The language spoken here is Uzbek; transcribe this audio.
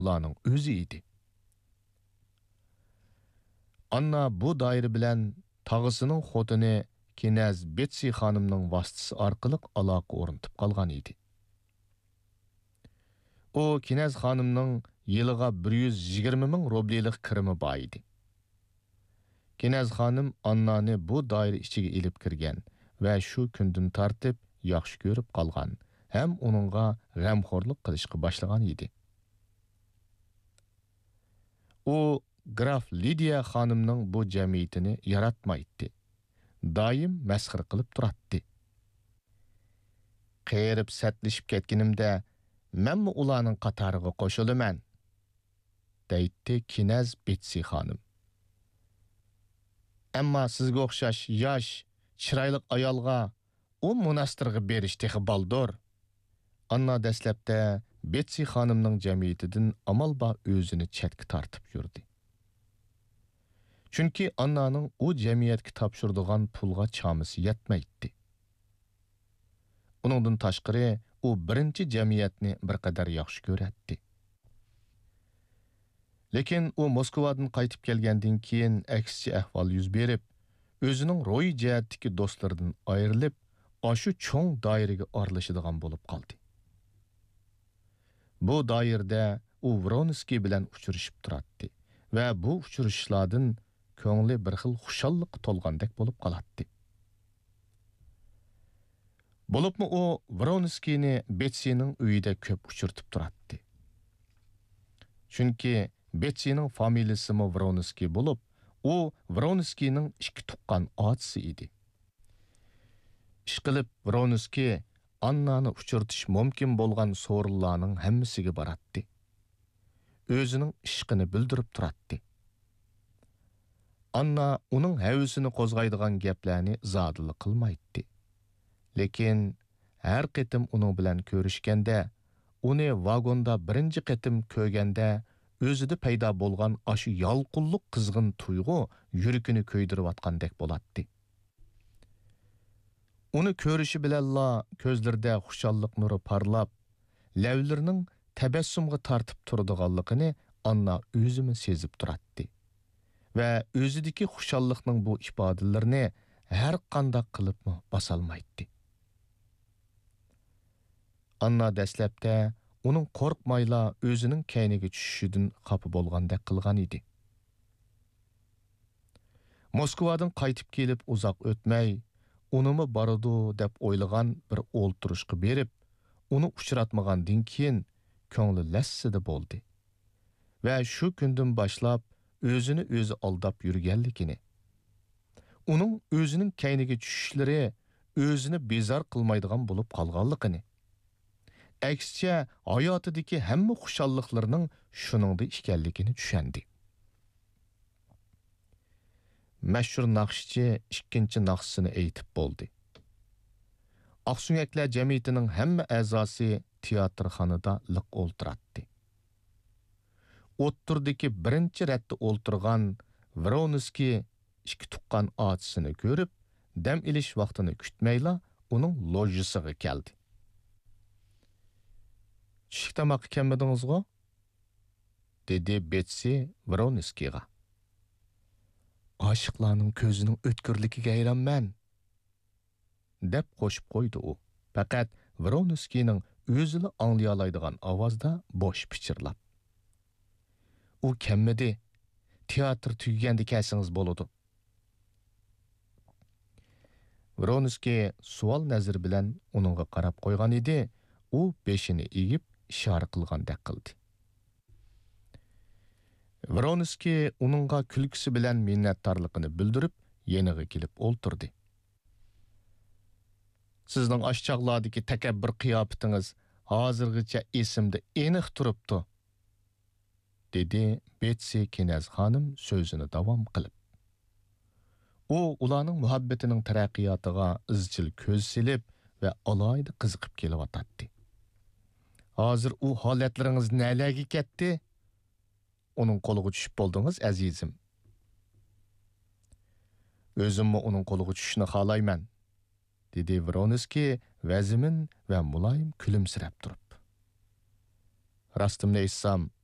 ularning o'zi edi. Anna bu doira bilan tog'isining xotini Kinaz Betsi xonimning vositasi orqali aloqa o'rnatib qolgan edi. O Kinaz xonimning yiliga 120 ming rubliylik kirimi bor edi. Kinaz xonim Annani bu doira ichiga ilib kirgan va shu kundan tortib yaxshi ko'rib qolgan, ham uningga g'amxo'rlik qilishga boshlagan edi. U Graf Lidiya xonimning bu jamiyatini yaratmaydi. Daim masxir qilib turadi. Qeyrib satlishib ketganimda, menmi ularning qatoriga qo'shilaman, deydi Kinaz Betsi xonim. Ammo sizga o'xshash yosh, chiroyli ayolga u monastirga berish texi baldur. Anna dastlabda Betsi xonimning jamiyatidan amalba o'zini chetga tortib yurdi. Chunki Annaning u jamiyatga topshirdigan pulga chamisi yetmaydi. Uningdan tashqari u birinchi jamiyatni bir qadar yaxshi ko'radi. Lekin u Moskvadan qaytib kelgandan keyin aksicha ahvol yuz berib, o'zining ro'yi jihatdagi do'stlaridan ayrilib, shu cho'ng doiraga aralashadigan bo'lib qoldi. Bu doirada u Vronsky bilan uchrashib turadi va bu uchrashishlardan ko'ngli bir xil xushalliq to'lgandek bo'lib qoladi. Bo'libmi u Vronskyni Betsining uyida ko'p uchirtib turadi. Chunki Betsining familiyasi Vronsky bo'lib, u Vronskyning ikki tuqqan otasi edi. Ishqilib Vronsky Annani uchirtish mumkin bo'lgan so'rinlarning hammasiga boradi. O'zining ishqini bildirib turadi. Anna uning havasini qo'zg'aydigan gaplarni zodili qilmaydi. Lekin har qitim uning bilan ko'rishganda, uni vagonda birinchi qitim ko'rganda, o'zida paydo bo'lgan ashu yolqinlik qizg'in tuyg'u yuragini ko'ydirib atgandek bo'ladi. Uni ko'rishi bilanla ko'zlarida xushallik nuri parlab, lavlarining tabassumga tortib turadiganligini Anna o'zimi sezib turadi. Va o'zidagi xushallikning bu ifodalarini har qanday qilib bosolmaydi. Anna dastlabda uning qo'rqmayla o'zining kayniga tushishidan xafa bo'lgandek qilgan edi. Moskvadan qaytib kelib uzoq o'tmay, unimi boradi deb o'ylagan bir o'ltirishga berib, uni uchratmagandan keyin ko'ngli lassida bo'ldi. Va shu kundan boshlab o'zini o'zi aldab yurganligini, uning o'zining kayniga tushishlari o'zini bezor qilmaydigan bo'lib qolganligini, aksicha hayotidagi hamma xushalliqlarning shuningda ekanligini tushundi. Mashhur naqshchi ikkinchi naqshini aytib bo'ldi. Oqsunyaklar jamiyatining hamma a'zosi teatrxonada liq o'ltiradi. O'tturdagi birinchi ratda o'ltirgan Vronsky ikki tuqqan otisini ko'rib, dam ilish vaqtini kutmayla uning lojisiga keldi. Tushlik tamoq kelmadingizmi? dedi Betsi Vronskyga. Aşıqlarning ko'zining o'tkirligiga hayronman, deb qo'shib qo'ydi u. Faqat Vronskyning o'zini anglay oladigan ovozda bo'sh pichirlab. U kelmadi. Teatr tugaganda kelsangiz bo'ladi. Vronsky savol nazar bilan uningga qarab qo'ygan edi. U beshini egib ishora qilgandek qildi. Vronsky uningga kulgisi bilan minnatdorligini bildirib, yeniga kelib o'ltirdi. Sizning oshchoqlardagi takabbur qiyofatingiz hozirgacha esimda aniq turibdi, dedi Betsi Kinaz xonim so'zini davom qilib. U ularning muhabbatining taraqqiyotiga izchil ko'z silib va alohida qiziqib kelyotdi. Hozir u holatlaringiz nalaga ketdi? Uning qo'liga tushib bo'ldingiz, azizim. O'zimmi uning qo'liga tushishni xohlayman, dedi Vronsky vazimin va muloyim kulimsirab turib. Rostimni aytsam,